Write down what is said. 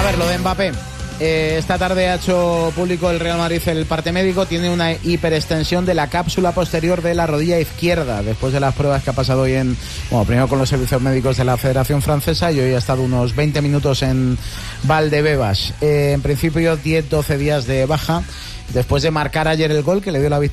ver, lo de Mbappé. Esta tarde ha hecho público el Real Madrid el parte médico. Tiene una hiperextensión de la cápsula posterior de la rodilla izquierda, después de las pruebas que ha pasado hoy primero con los servicios médicos de la Federación Francesa, y hoy ha estado unos 20 minutos en Valdebebas. En principio 10-12 días de baja, después de marcar ayer el gol que le dio la victoria